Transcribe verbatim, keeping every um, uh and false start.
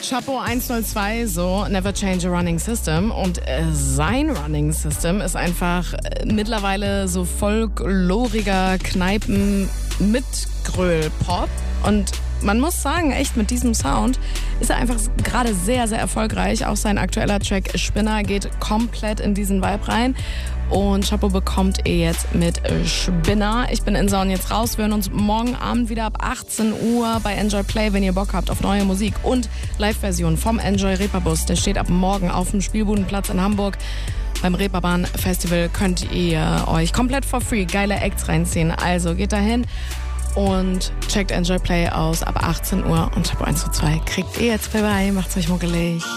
Chapeau hundertzwei, so Never Change a Running System. Und äh, sein Running System ist einfach äh, mittlerweile so folkloriger Kneipen-Mitgröl-Pop. Und man muss sagen, echt mit diesem Sound ist er einfach gerade sehr, sehr erfolgreich. Auch sein aktueller Track Spinner geht komplett in diesen Vibe rein. Und Chapeau bekommt ihr jetzt mit Spinner. Ich bin Insa und jetzt raus. Wir hören uns morgen Abend wieder ab achtzehn Uhr bei Enjoy Play, wenn ihr Bock habt auf neue Musik. Und Live-Version vom Enjoy Reeperbus. Der steht ab morgen auf dem Spielbudenplatz in Hamburg. Beim Reeperbahn Festival könnt ihr euch komplett for free geile Acts reinziehen. Also geht dahin und checkt Enjoy Play aus ab achtzehn Uhr. Und Chapeau hundertzwei kriegt ihr jetzt. Bye bye, macht's euch muckelig.